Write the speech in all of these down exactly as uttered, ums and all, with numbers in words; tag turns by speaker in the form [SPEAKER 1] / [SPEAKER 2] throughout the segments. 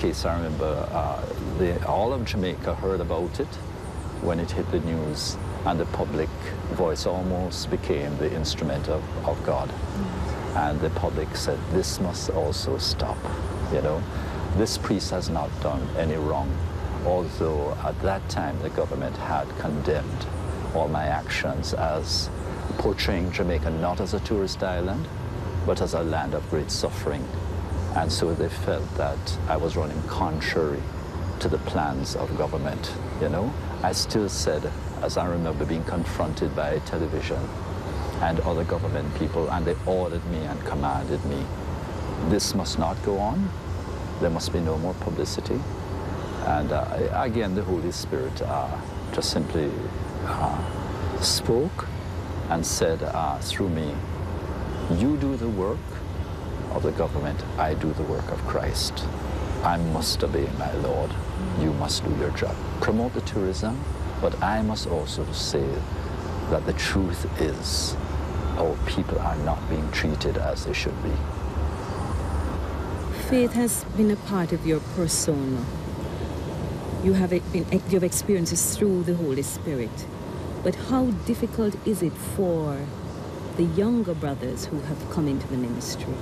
[SPEAKER 1] case, I remember uh, the, all of Jamaica heard about it when it hit the news, and the public voice almost became the instrument of, of God. Mm. And the public said, this must also stop, you know. This priest has not done any wrong, although at that time the government had condemned all my actions as portraying Jamaica not as a tourist island, but as a land of great suffering. And so they felt that I was running contrary to the plans of government, you know. I still said, as I remember being confronted by television and other government people, and they ordered me and commanded me, this must not go on. There must be no more publicity. And uh, again, the Holy Spirit uh, just simply uh, spoke and said uh, through me, you do the work of the government, I do the work of Christ. I must obey my Lord. You must do your job. Promote the tourism, but I must also say that the truth is our people are not being treated as they should be.
[SPEAKER 2] Faith has been a part of your persona. You have been, you have experiences through the Holy Spirit. But how difficult is it for the younger brothers who have come into the ministry?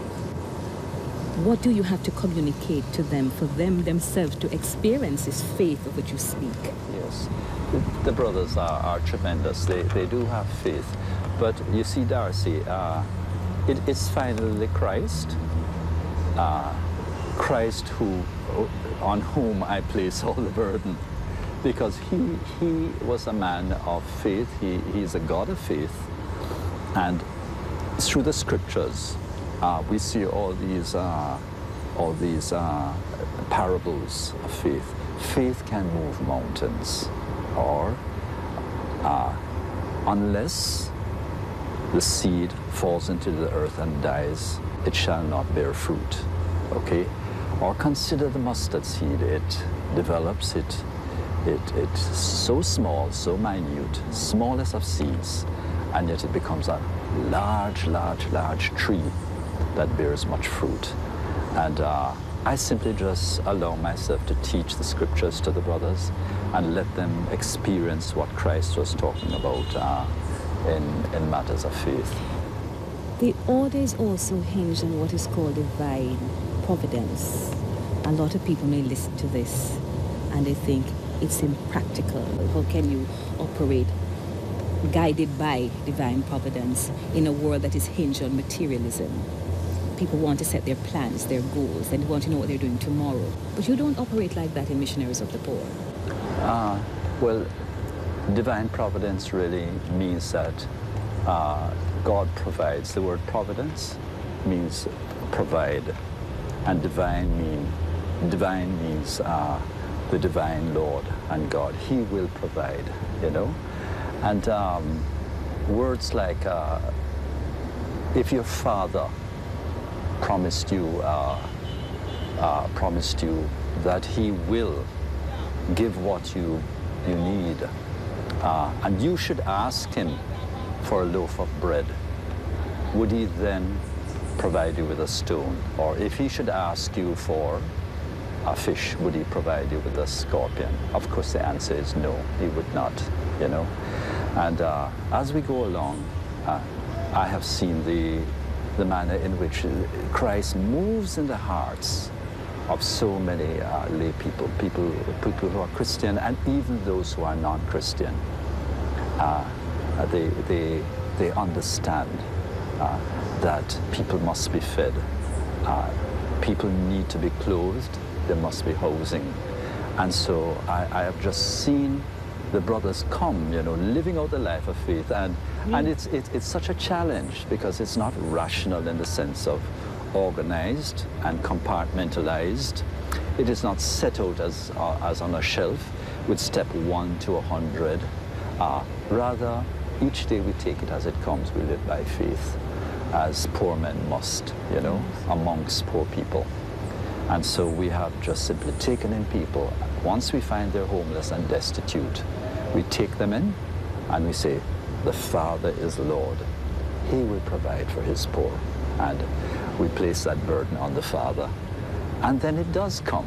[SPEAKER 2] What do you have to communicate to them for them themselves to experience this faith of which you speak?
[SPEAKER 1] Yes, the, the brothers are, are tremendous. They, they do have faith. But you see, Darcy, uh, it, it's finally Christ. Uh, Christ who, on whom I place all the burden. Because he, he was a man of faith. He, he's a God of faith. And through the scriptures, uh, we see all these, uh, all these uh, parables of faith. Faith can move mountains, or uh, unless the seed falls into the earth and dies, it shall not bear fruit, okay? Or consider the mustard seed. It develops, it, it, it's so small, so minute, smallest of seeds, and yet it becomes a large, large, large tree that bears much fruit. And uh, I simply just allow myself to teach the scriptures to the brothers and let them experience what Christ was talking about uh, in, in matters of faith.
[SPEAKER 2] The order is also hinged on what is called divine providence. A lot of people may listen to this and they think it's impractical. How can you operate guided by divine providence in a world that is hinged on materialism? People want to set their plans, their goals, and they want to know what they're doing tomorrow. But you don't operate like that in Missionaries of the Poor.
[SPEAKER 1] Uh, well, divine providence really means that uh, God provides. The word providence means provide, and divine mean divine means uh, the divine Lord and God. He will provide, you know. And um, words like uh, if your father promised you uh, uh, promised you that he will give what you you need, uh, and you should ask him for a loaf of bread, would he then provide you with a stone? Or if he should ask you for a fish, would he provide you with a scorpion? Of course the answer is no, he would not, you know. And uh, as we go along, uh, I have seen the the manner in which Christ moves in the hearts of so many uh, lay people, people, people who are Christian, and even those who are non-Christian. Uh, they, they, they understand uh, that people must be fed. Uh, people need to be clothed. There must be housing. And so I, I have just seen the brothers come, you know, living out the life of faith. And, mm. and it's, it, it's such a challenge because it's not rational in the sense of organized and compartmentalized. It is not set out as, uh, as on a shelf with step one to a hundred. Uh, rather, each day we take it as it comes. We live by faith, as poor men must, you know, amongst poor people. And so we have just simply taken in people. Once we find they're homeless and destitute, we take them in and we say, the Father is Lord. He will provide for his poor. And we place that burden on the Father. And then it does come.